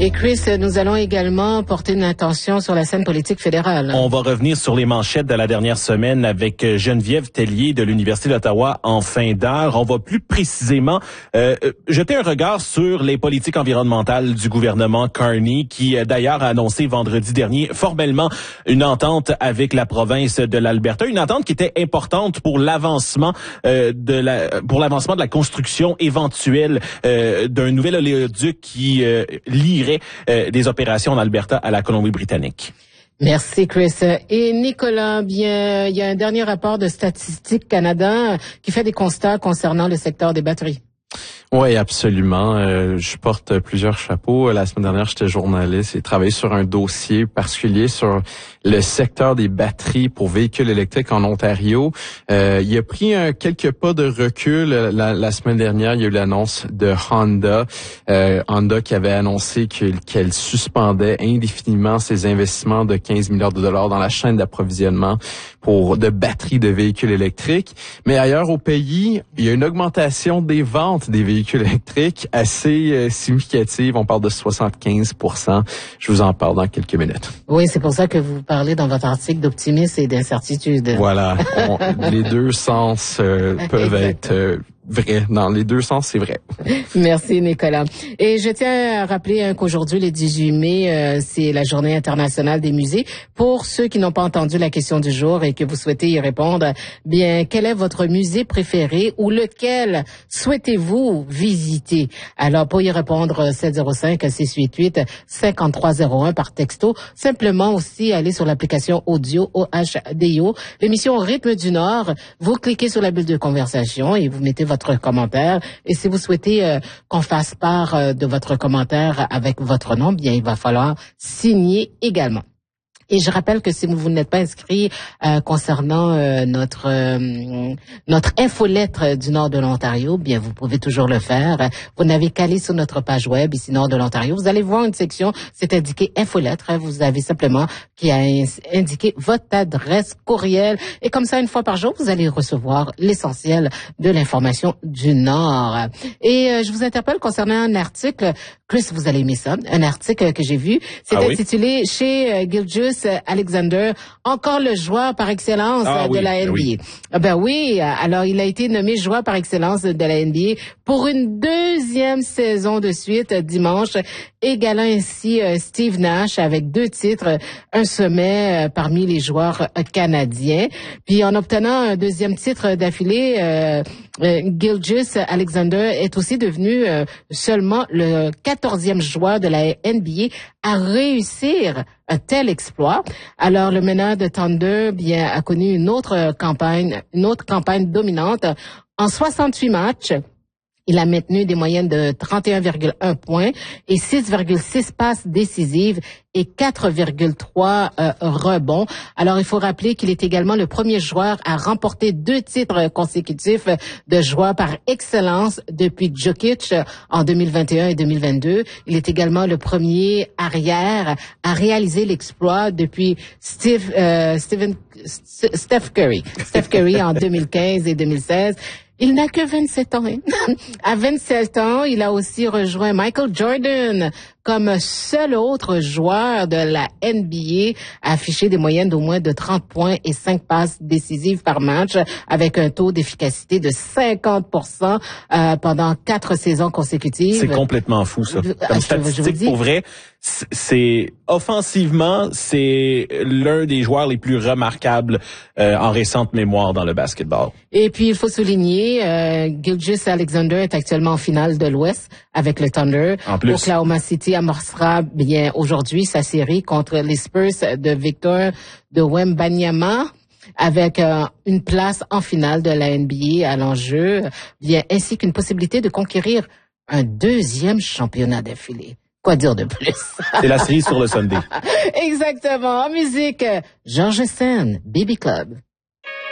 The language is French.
Et Chris, nous allons également porter une attention sur la scène politique fédérale. On va revenir sur les manchettes de la dernière semaine avec Geneviève Tellier de l'Université d'Ottawa en fin d'heure. On va plus précisément jeter un regard sur les politiques environnementales du gouvernement Carney, qui d'ailleurs a annoncé vendredi dernier formellement une entente avec la province de l'Alberta, une entente qui était importante pour l'avancement de la construction éventuelle d'un nouvel oléoduc qui lierait des opérations en Alberta à la Colombie-Britannique. Merci, Chris. Et Nicolas, bien, il y a un dernier rapport de Statistique Canada qui fait des constats concernant le secteur des batteries. Oui, absolument. Je porte plusieurs chapeaux. La semaine dernière, j'étais journaliste et travaillé sur un dossier particulier sur le secteur des batteries pour véhicules électriques en Ontario. Il a pris quelques pas de recul. La semaine dernière, il y a eu l'annonce de Honda. Honda qui avait annoncé qu'elle suspendait indéfiniment ses investissements de 15 milliards de dollars dans la chaîne d'approvisionnement de batteries de véhicules électriques. Mais ailleurs au pays, il y a une augmentation des ventes des véhicules électriques assez significative. On parle de 75%. Je vous en parle dans quelques minutes. Oui, c'est pour ça que vous parlez dans votre article d'optimisme et d'incertitude. Voilà. Les deux sens peuvent être vrai. Dans les deux sens, c'est vrai. Merci, Nicolas. Et je tiens à rappeler qu'aujourd'hui, le 18 mai, c'est la Journée internationale des musées. Pour ceux qui n'ont pas entendu la question du jour et que vous souhaitez y répondre, bien, quel est votre musée préféré ou lequel souhaitez-vous visiter? Alors, pour y répondre, 705-688-5301 par texto. Simplement aussi, aller sur l'application audio OHDIO, l'émission Rythme du Nord. Vous cliquez sur la bulle de conversation et vous mettez votre commentaire. Et si vous souhaitez qu'on fasse part de votre commentaire avec votre nom, bien, il va falloir signer également. Et je rappelle que si vous n'êtes pas inscrit concernant notre infolettre du Nord de l'Ontario, bien vous pouvez toujours le faire. Vous n'avez qu'à aller sur notre page web ici Nord de l'Ontario. Vous allez voir une section, c'est indiqué infolettre. Vous avez simplement qui a indiqué votre adresse courriel. Et comme ça, une fois par jour, vous allez recevoir l'essentiel de l'information du Nord. Et je vous interpelle concernant un article. Chris, vous allez aimer ça. Un article que j'ai vu. C'est intitulé chez Gilgeous Alexander, encore le joueur par excellence de la NBA. Ben oui, alors il a été nommé joueur par excellence de la NBA pour une deuxième saison de suite dimanche, égalant ainsi Steve Nash avec 2 titres, un sommet parmi les joueurs canadiens. Puis en obtenant un deuxième titre d'affilée, Gilgeous Alexander est aussi devenu seulement le 14e joueur de la NBA à réussir un tel exploit. Alors, le meneur de Thunder, bien, a connu une autre campagne dominante. En 68 matchs, il a maintenu des moyennes de 31,1 points et 6,6 passes décisives et 4,3 rebonds. Alors, il faut rappeler qu'il est également le premier joueur à remporter 2 titres consécutifs de joueur par excellence depuis Jokic en 2021 et 2022. Il est également le premier arrière à réaliser l'exploit depuis Steph Curry. Steph Curry en 2015 et 2016. Il n'a que 27 ans. À 27 ans, il a aussi rejoint Michael Jordan comme seul autre joueur de la NBA à afficher des moyennes d'au moins de 30 points et 5 passes décisives par match avec un taux d'efficacité de 50% pendant 4 saisons consécutives. C'est complètement fou, ça. Comme statistique, pour vrai, c'est offensivement, c'est l'un des joueurs les plus remarquables en récente mémoire dans le basketball. Et puis, il faut souligner, Gilgeous Alexander est actuellement en finale de l'Ouest avec le Thunder. En plus, Oklahoma City amorcera bien aujourd'hui sa série contre les Spurs de Victor de Wembanyama avec une place en finale de la NBA à l'enjeu, bien ainsi qu'une possibilité de conquérir un 2e championnat d'affilée. Quoi dire de plus? C'est la série sur le Sunday. Exactement. En musique, Georges Sen, Baby Club.